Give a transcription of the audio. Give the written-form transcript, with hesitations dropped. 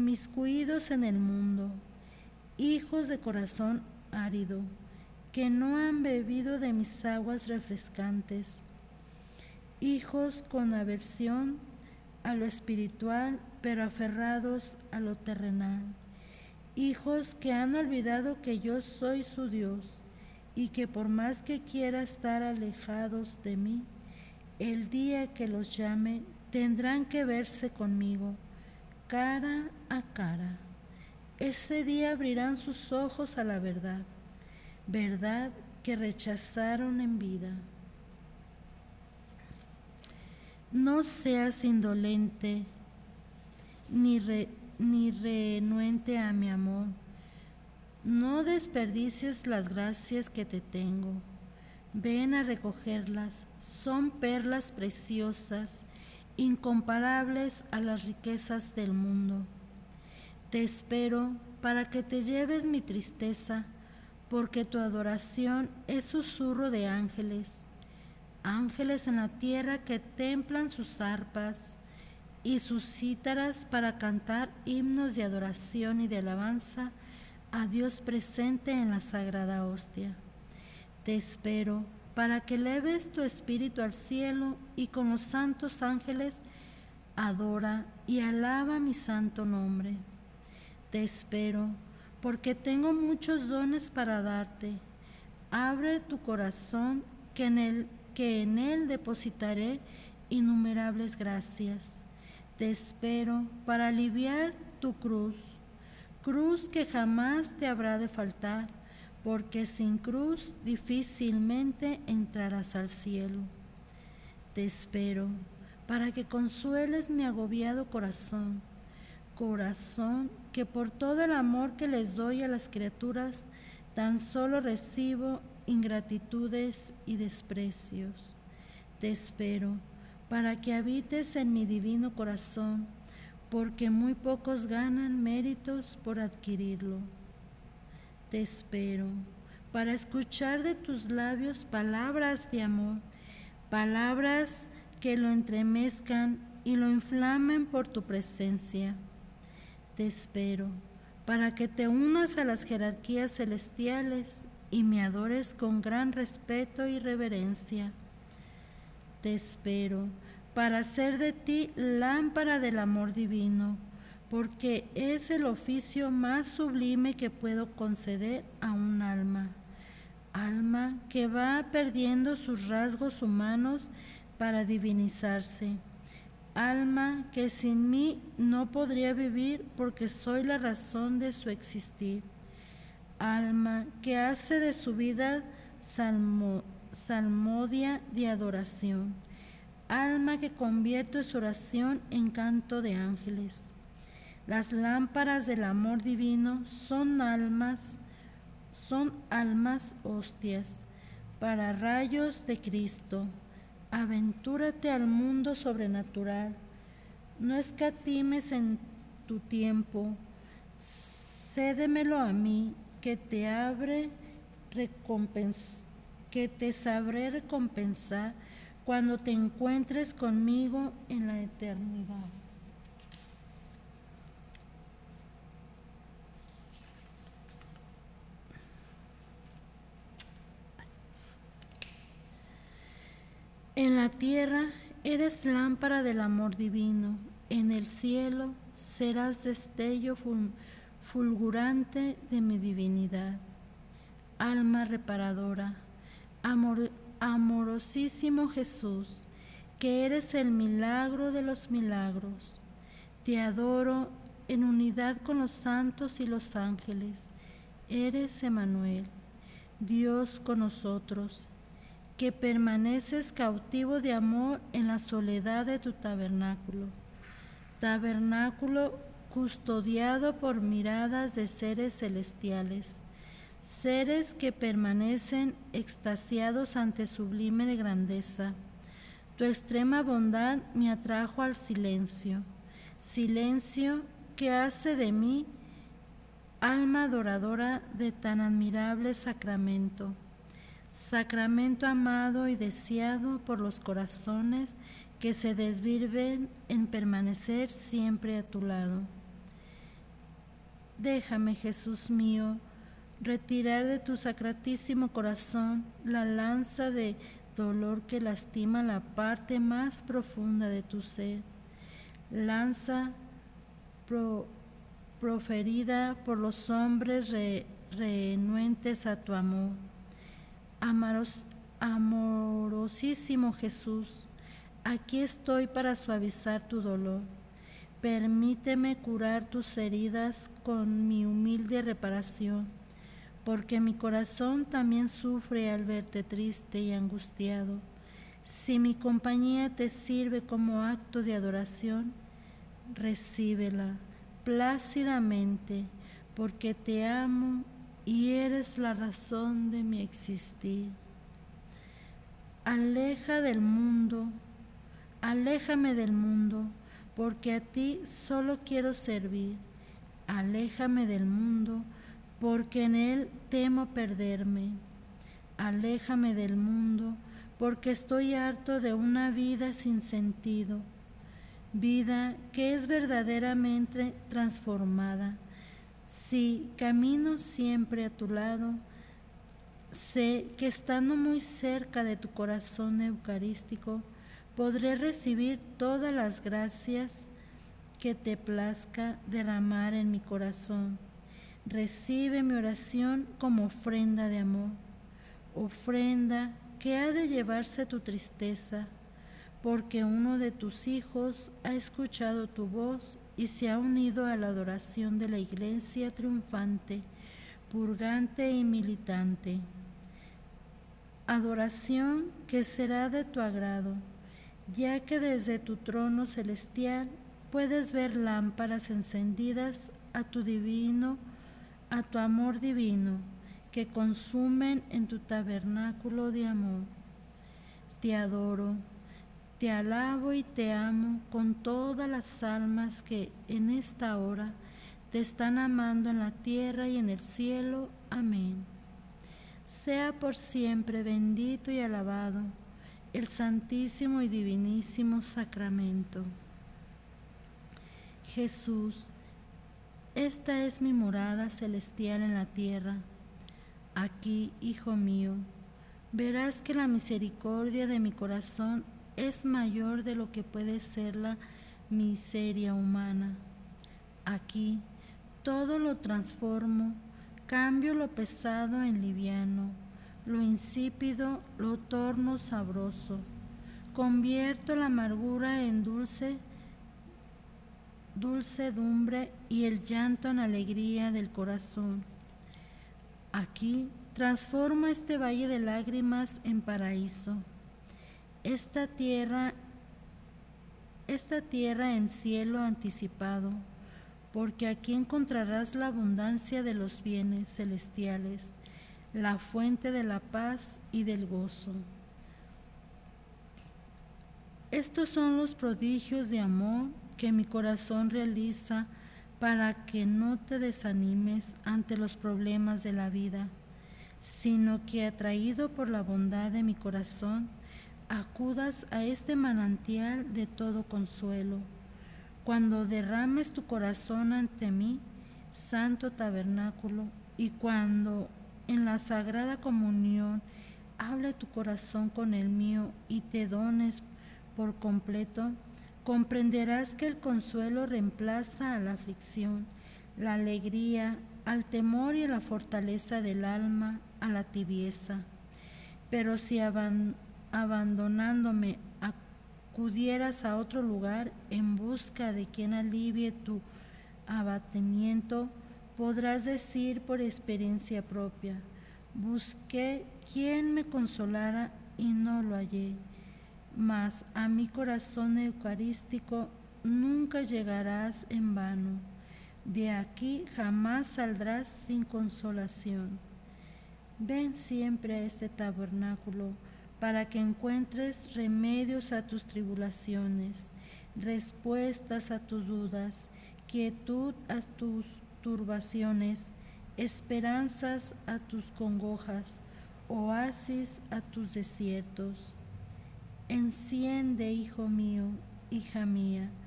inmiscuidos en el mundo, hijos de corazón árido, que no han bebido de mis aguas refrescantes, hijos con aversión a lo espiritual, pero aferrados a lo terrenal, hijos que han olvidado que yo soy su Dios y que por más que quiera estar alejados de mí, el día que los llame tendrán que verse conmigo, cara a cara. Ese día abrirán sus ojos a la verdad, verdad que rechazaron en vida. No seas indolente ni renuente a mi amor. No desperdicies las gracias que te tengo. Ven a recogerlas. Son perlas preciosas, incomparables a las riquezas del mundo. Te espero para que te lleves mi tristeza, porque tu adoración es susurro de ángeles, ángeles en la tierra que templan sus arpas y sus cítaras para cantar himnos de adoración y de alabanza a Dios presente en la sagrada hostia. Te espero para que eleves tu espíritu al cielo y con los santos ángeles adora y alaba mi santo nombre. Te espero porque tengo muchos dones para darte. Abre tu corazón que en él depositaré innumerables gracias. Te espero para aliviar tu cruz, cruz que jamás te habrá de faltar, porque sin cruz difícilmente entrarás al cielo. Te espero para que consueles mi agobiado corazón, corazón que por todo el amor que les doy a las criaturas, tan solo recibo ingratitudes y desprecios. Te espero para que habites en mi divino corazón, porque muy pocos ganan méritos por adquirirlo. Te espero para escuchar de tus labios palabras de amor, palabras que lo entremezcan y lo inflamen por tu presencia. Te espero para que te unas a las jerarquías celestiales y me adores con gran respeto y reverencia. Te espero para hacer de ti lámpara del amor divino, porque es el oficio más sublime que puedo conceder a un alma, alma que va perdiendo sus rasgos humanos para divinizarse, alma que sin mí no podría vivir porque soy la razón de su existir, alma que hace de su vida salmodia de adoración, alma que convierte su oración en canto de ángeles. Las lámparas del amor divino son almas hostias para rayos de Cristo. Aventúrate al mundo sobrenatural. No escatimes en tu tiempo. Cédemelo a mí, que te sabré recompensar cuando te encuentres conmigo en la eternidad. En la tierra eres lámpara del amor divino, en el cielo serás destello fulgurante de mi divinidad. Alma reparadora, amorosísimo Jesús, que eres el milagro de los milagros, te adoro en unidad con los santos y los ángeles. Eres Emmanuel, Dios con nosotros, que permaneces cautivo de amor en la soledad de tu tabernáculo, tabernáculo custodiado por miradas de seres celestiales, seres que permanecen extasiados ante sublime grandeza. Tu extrema bondad me atrajo al silencio, silencio que hace de mí alma adoradora de tan admirable sacramento, sacramento amado y deseado por los corazones que se desviven en permanecer siempre a tu lado. Déjame, Jesús mío, retirar de tu sacratísimo corazón la lanza de dolor que lastima la parte más profunda de tu ser. Lanza proferida por los hombres renuentes a tu amor. Amorosísimo Jesús, aquí estoy para suavizar tu dolor. Permíteme curar tus heridas con mi humilde reparación, porque mi corazón también sufre al verte triste y angustiado. Si mi compañía te sirve como acto de adoración, recíbela plácidamente, porque te amo y eres la razón de mi existir. Aléjame del mundo, porque a ti solo quiero servir. Aléjame del mundo, porque en él temo perderme. Aléjame del mundo, porque estoy harto de una vida sin sentido, vida que es verdaderamente transformada. Si camino siempre a tu lado, sé que estando muy cerca de tu corazón eucarístico, podré recibir todas las gracias que te plazca derramar en mi corazón. Recibe mi oración como ofrenda de amor, ofrenda que ha de llevarse tu tristeza, porque uno de tus hijos ha escuchado tu voz y se ha unido a la adoración de la Iglesia triunfante, purgante y militante. Adoración que será de tu agrado, ya que desde tu trono celestial puedes ver lámparas encendidas a tu amor divino, que consumen en tu tabernáculo de amor. Te adoro, te alabo y te amo con todas las almas que en esta hora te están amando en la tierra y en el cielo. Amén. Sea por siempre bendito y alabado el santísimo y divinísimo sacramento. Jesús, esta es mi morada celestial en la tierra. Aquí, hijo mío, verás que la misericordia de mi corazón es mayor de lo que puede ser la miseria humana. Aquí todo lo transformo, cambio lo pesado en liviano, lo insípido lo torno sabroso, convierto la amargura en dulcedumbre y el llanto en alegría del corazón. Aquí transformo este valle de lágrimas en paraíso, esta tierra en cielo anticipado, porque aquí encontrarás la abundancia de los bienes celestiales, la fuente de la paz y del gozo. Estos son los prodigios de amor que mi corazón realiza para que no te desanimes ante los problemas de la vida, sino que, atraído por la bondad de mi corazón, acudas a este manantial de todo consuelo. Cuando derrames tu corazón ante mí, santo tabernáculo, y cuando en la sagrada comunión hable tu corazón con el mío y te dones por completo, comprenderás que el consuelo reemplaza a la aflicción, la alegría al temor y a la fortaleza del alma a la tibieza. Pero si abandonándome acudieras a otro lugar en busca de quien alivie tu abatimiento, podrás decir por experiencia propia: busqué quien me consolara y no lo hallé. Mas a mi corazón eucarístico nunca llegarás en vano. De aquí jamás saldrás sin consolación. Ven siempre a este tabernáculo para que encuentres remedios a tus tribulaciones, respuestas a tus dudas, quietud a tus turbaciones, esperanzas a tus congojas, oasis a tus desiertos. Enciende, hijo mío, hija mía,